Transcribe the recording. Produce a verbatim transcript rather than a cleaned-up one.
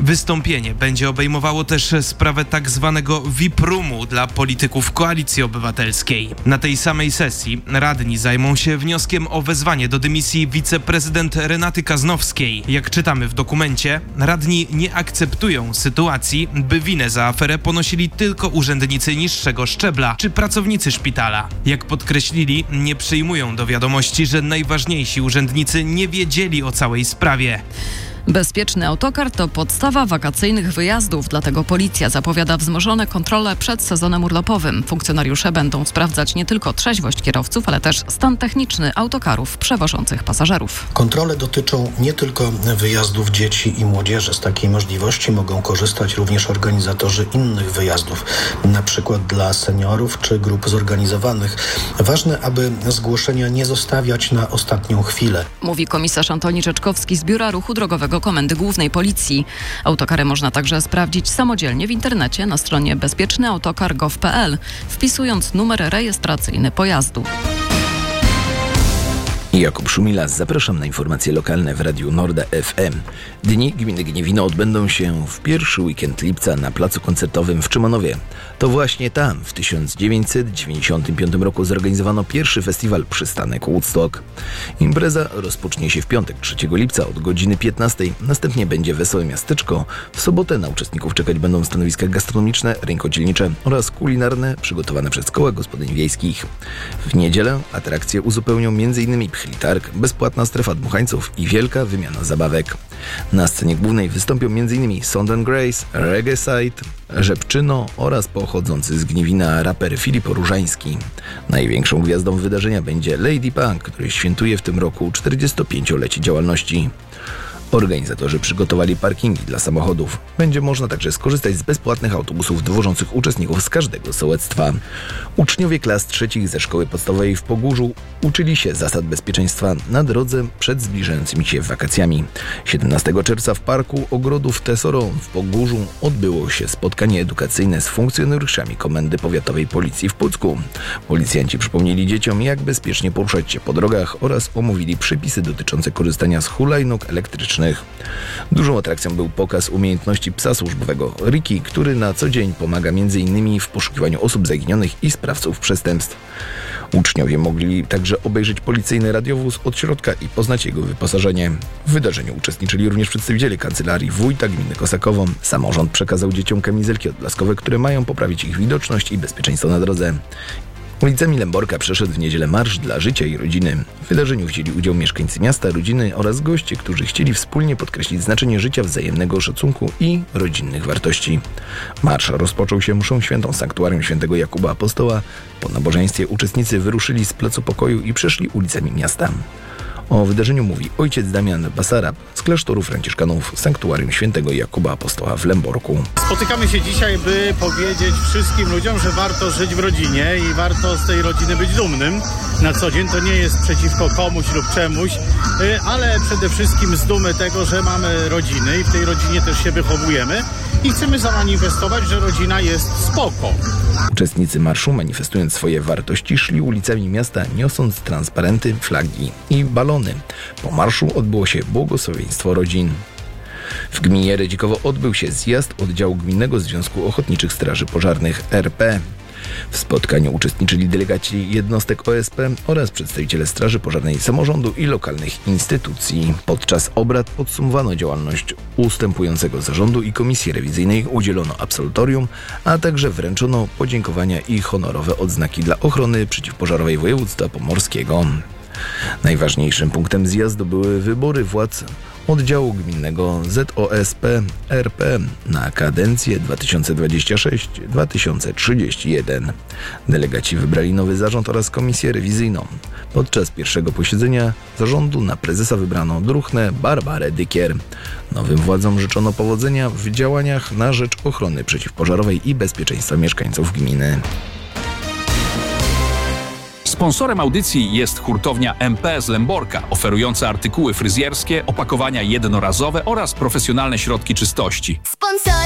Wystąpienie będzie obejmowało też sprawę tak zwanego V I P-roomu dla polityków Koalicji Obywatelskiej. Na tej samej sesji radni zajmą się wnioskiem o wezwanie do dymisji wiceprezydent Renaty Kaznowskiej. Jak czytamy w dokumencie, radni nie akceptują sytuacji, by winę za aferę ponosili tylko urzędnicy niższego szczebla czy pracownicy szpitala. Jak podkreślili, nie przyjmują do wiadomości, że najważniejsi urzędnicy nie wiedzieli o całej sprawie. Bezpieczny autokar to podstawa wakacyjnych wyjazdów, dlatego policja zapowiada wzmożone kontrole przed sezonem urlopowym. Funkcjonariusze będą sprawdzać nie tylko trzeźwość kierowców, ale też stan techniczny autokarów przewożących pasażerów. Kontrole dotyczą nie tylko wyjazdów dzieci i młodzieży. Z takiej możliwości mogą korzystać również organizatorzy innych wyjazdów, na przykład dla seniorów czy grup zorganizowanych. Ważne, aby zgłoszenia nie zostawiać na ostatnią chwilę. Mówi komisarz Antoni Rzeczkowski z Biura Ruchu Drogowego Komendy Głównej Policji. Autokary można także sprawdzić samodzielnie w internecie na stronie bezpieczny autokar kropka gov kropka pe el, wpisując numer rejestracyjny pojazdu. Jakub Szumilas, zapraszam na informacje lokalne w Radiu Norda F M. Dni Gminy Gniewino odbędą się w pierwszy weekend lipca na placu koncertowym w Czymanowie. To właśnie tam w tysiąc dziewięćset dziewięćdziesiątym piątym roku zorganizowano pierwszy festiwal Przystanek Woodstock. Impreza rozpocznie się w piątek trzeciego lipca od godziny piętnastej. Następnie będzie wesołe miasteczko. W sobotę na uczestników czekać będą stanowiska gastronomiczne, rękodzielnicze oraz kulinarne przygotowane przez koła gospodyń wiejskich. W niedzielę atrakcje uzupełnią m.in. Pchlitarg, bezpłatna strefa dmuchańców i wielka wymiana zabawek. Na scenie głównej wystąpią m.in. Sound and Grace, Reggae Side, Rzepczyno oraz pochodzący z Gniewina raper Filip Różański. Największą gwiazdą wydarzenia będzie Lady Punk, który świętuje w tym roku czterdziestopięciolecie działalności. Organizatorzy przygotowali parkingi dla samochodów. Będzie można także skorzystać z bezpłatnych autobusów dowożących uczestników z każdego sołectwa. Uczniowie klas trzecich ze szkoły podstawowej w Pogórzu uczyli się zasad bezpieczeństwa na drodze przed zbliżającymi się wakacjami. siedemnastego czerwca w Parku Ogrodów Tesoro w Pogórzu odbyło się spotkanie edukacyjne z funkcjonariuszami Komendy Powiatowej Policji w Pucku. Policjanci przypomnieli dzieciom, jak bezpiecznie poruszać się po drogach oraz omówili przepisy dotyczące korzystania z hulajnóg elektrycznych. Dużą atrakcją był pokaz umiejętności psa służbowego Ricky, który na co dzień pomaga między innymi w poszukiwaniu osób zaginionych i sprawców przestępstw. Uczniowie mogli także obejrzeć policyjny radiowóz od środka i poznać jego wyposażenie. W wydarzeniu uczestniczyli również przedstawiciele kancelarii wójta gminy Kosakowo. Samorząd przekazał dzieciom kamizelki odblaskowe, które mają poprawić ich widoczność i bezpieczeństwo na drodze. Ulicami Lęborka przeszedł w niedzielę Marsz dla Życia i Rodziny. W wydarzeniu wzięli udział mieszkańcy miasta, rodziny oraz goście, którzy chcieli wspólnie podkreślić znaczenie życia, wzajemnego szacunku i rodzinnych wartości. Marsz rozpoczął się mszą świętą sanktuarium świętego Jakuba Apostoła. Po nabożeństwie uczestnicy wyruszyli z Placu Pokoju i przeszli ulicami miasta. O wydarzeniu mówi ojciec Damian Basarab z klasztoru franciszkanów Sanktuarium Świętego Jakuba Apostoła w Lęborku. Spotykamy się dzisiaj, by powiedzieć wszystkim ludziom, że warto żyć w rodzinie i warto z tej rodziny być dumnym na co dzień. To nie jest przeciwko komuś lub czemuś, ale przede wszystkim z dumy tego, że mamy rodziny i w tej rodzinie też się wychowujemy i chcemy zamanifestować, że rodzina jest spoko. Uczestnicy marszu, manifestując swoje wartości, szli ulicami miasta, niosąc transparenty, flagi i balony. Po marszu odbyło się błogosławieństwo rodzin. W gminie Redzikowo odbył się zjazd oddziału Gminnego Związku Ochotniczych Straży Pożarnych R P. W spotkaniu uczestniczyli delegaci jednostek O S P oraz przedstawiciele Straży Pożarnej, samorządu i lokalnych instytucji. Podczas obrad podsumowano działalność ustępującego zarządu i komisji rewizyjnej, udzielono absolutorium, a także wręczono podziękowania i honorowe odznaki dla ochrony przeciwpożarowej województwa pomorskiego. Najważniejszym punktem zjazdu były wybory władz oddziału gminnego Z O S P R P na kadencję dwa tysiące dwudziestą szóstą do dwa tysiące trzydziestego pierwszego. Delegaci wybrali nowy zarząd oraz komisję rewizyjną. Podczas pierwszego posiedzenia zarządu na prezesa wybrano druchnę Barbarę Dykier. Nowym władzom życzono powodzenia w działaniach na rzecz ochrony przeciwpożarowej i bezpieczeństwa mieszkańców gminy. Sponsorem audycji jest hurtownia M P S Lęborka, oferująca artykuły fryzjerskie, opakowania jednorazowe oraz profesjonalne środki czystości. Sponsor